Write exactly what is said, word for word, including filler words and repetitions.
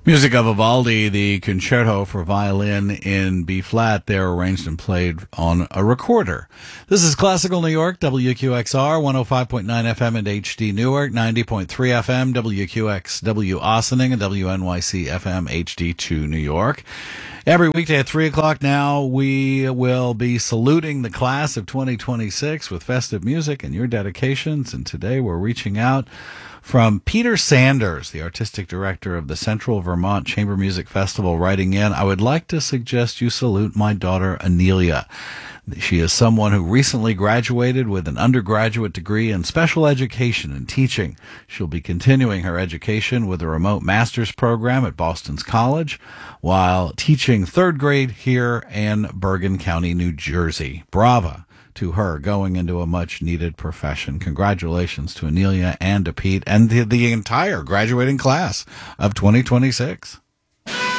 Music of Vivaldi, the concerto for violin in B flat, there arranged and played on a recorder. This is Classical New York, W Q X R, one oh five point nine F M and H D Newark, ninety point three F M, W Q X W Ossining, and W N Y C F M H D two New York. Every weekday at three o'clock now, we will be saluting the class of twenty twenty-six with festive music and your dedications. And today we're reaching out from Peter Sanders, the artistic director of the Central Vermont Chamber Music Festival, writing in, I would like to suggest you salute my daughter, Anelia. She is someone who recently graduated with an undergraduate degree in special education and teaching. She'll be continuing her education with a remote master's program at Boston's College while teaching third grade here in Bergen County, New Jersey. Brava to her going into a much-needed profession. Congratulations to Anelia and to Pete and to the entire graduating class of twenty twenty-six.